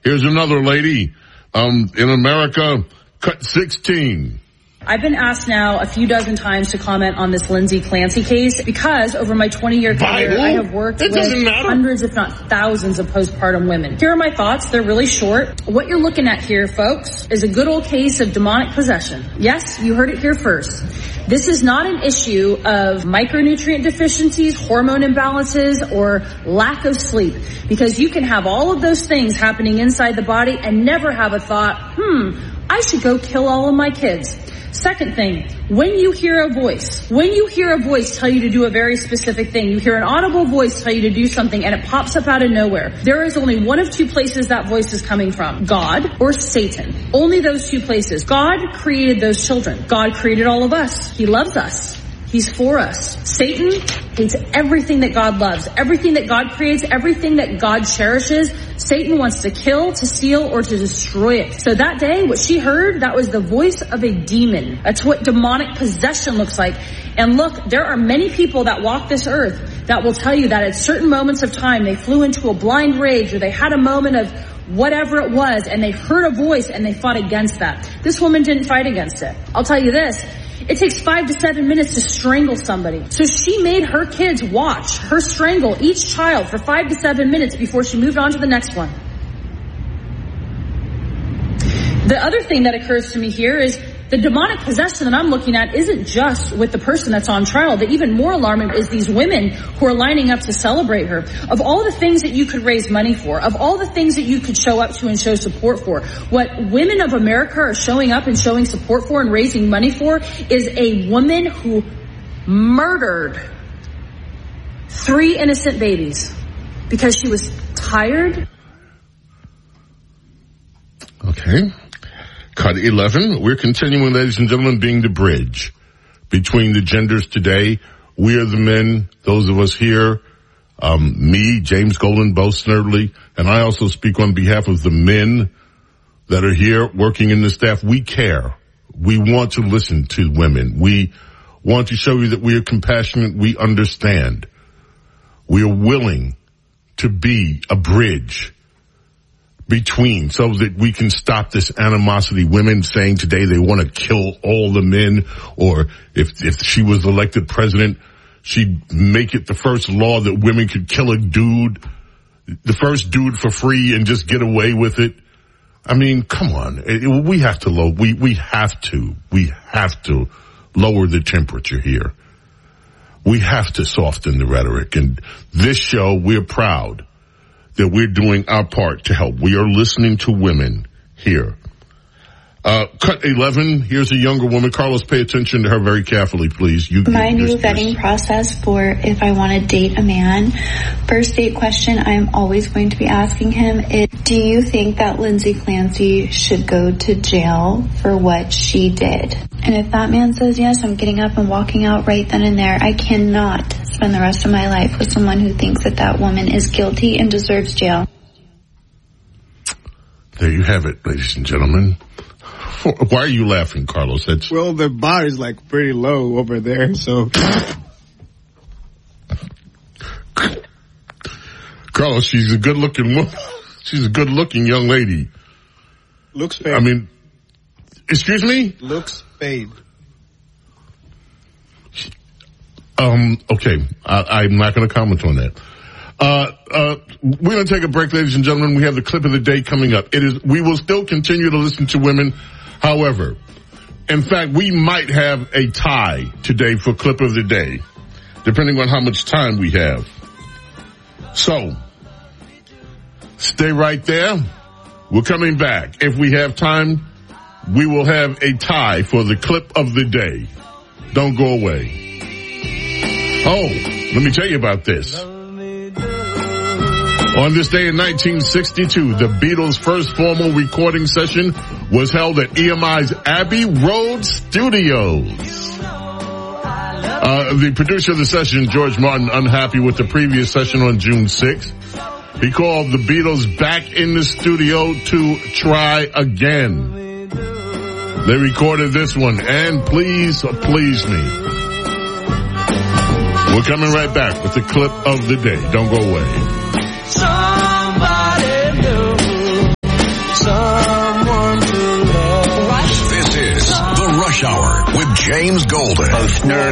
Here's another lady, in America, cut 16. I've been asked now a few dozen times to comment on this Lindsay Clancy case because over my 20-year career, I have worked with hundreds, if not thousands, of postpartum women. Here are my thoughts. They're really short. What you're looking at here, folks, is a good old case of demonic possession. Yes, you heard it here first. This is not an issue of micronutrient deficiencies, hormone imbalances, or lack of sleep, because you can have all of those things happening inside the body and never have a thought, I should go kill all of my kids. Second thing, when you hear a voice tell you to do a very specific thing, you hear an audible voice tell you to do something and it pops up out of nowhere, there is only one of two places that voice is coming from, God or Satan. Only those two places. God created those children. God created all of us. He loves us. He's for us. Satan hates everything that God loves, everything that God creates, everything that God cherishes. Satan wants to kill, to steal, or to destroy it. So that day, what she heard, that was the voice of a demon. That's what demonic possession looks like. And look, there are many people that walk this earth that will tell you that at certain moments of time, they flew into a blind rage or they had a moment of whatever it was and they heard a voice and they fought against that. This woman didn't fight against it. I'll tell you this. It takes 5 to 7 minutes to strangle somebody. So she made her kids watch her strangle each child for 5 to 7 minutes before she moved on to the next one. The other thing that occurs to me here is the demonic possession that I'm looking at isn't just with the person that's on trial. The even more alarming is these women who are lining up to celebrate her. Of all the things that you could raise money for, of all the things that you could show up to and show support for, what women of America are showing up and showing support for and raising money for is a woman who murdered 3 innocent babies because she was tired. Okay. Cut 11. We're continuing, ladies and gentlemen, being the bridge between the genders today. We are the men, those of us here, me, James Golden, Bo Snerdley, and I also speak on behalf of the men that are here working in the staff. We care. We want to listen to women. We want to show you that we are compassionate. We understand. We are willing to be a bridge between so that we can stop this animosity. Women saying today they want to kill all the men, or if she was elected president, she'd make it the first law that women could kill a dude, the first dude for free and just get away with it. I mean, come on. We have to lower the temperature here. We have to soften the rhetoric. And this show, we're proud that we're doing our part to help. We are listening to women here. Cut 11, here's a younger woman. Carlos, pay attention to her very carefully, please. My new vetting process for if I want to date a man, first date question I'm always going to be asking him is, do you think that Lindsay Clancy should go to jail for what she did? And if that man says yes, I'm getting up and walking out right then and there. I cannot spend the rest of my life with someone who thinks that that woman is guilty and deserves jail. There you have it, ladies and gentlemen. Why are you laughing, Carlos? Well, the bar is like pretty low over there, so. Carlos, she's a good-looking woman. She's a good-looking young lady. Looks paid. I mean, excuse me? Looks paid. Okay. I'm not going to comment on that. We're going to take a break, ladies and gentlemen. We have the clip of the day coming up. We will still continue to listen to women. However, in fact, we might have a tie today for clip of the day, depending on how much time we have. So, stay right there. We're coming back. If we have time, we will have a tie for the clip of the day. Don't go away. Oh, let me tell you about this. On this day in 1962, the Beatles' first formal recording session was held at EMI's Abbey Road Studios. The producer of the session, George Martin, unhappy with the previous session on June 6th, he called the Beatles back in the studio to try again. They recorded this one, and Please Please Me. We're coming right back with the clip of the day. Don't go away. Somebody new. Hour with James Golden. Both nerd